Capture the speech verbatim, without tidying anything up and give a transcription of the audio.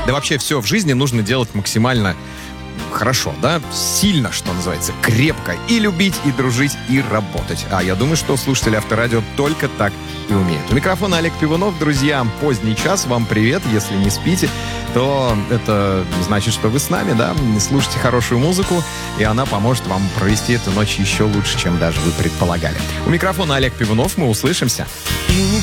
Да вообще все в жизни нужно делать максимально хорошо, да, сильно, что называется, крепко. И любить, и дружить, и работать. А я думаю, что слушатели Авторадио только так и умеют. У микрофона Олег Пивунов. Друзья, поздний час, вам привет. Если не спите, то это значит, что вы с нами, да, слушайте хорошую музыку, и она поможет вам провести эту ночь еще лучше, чем даже вы предполагали. У микрофона Олег Пивунов. Мы услышимся. И не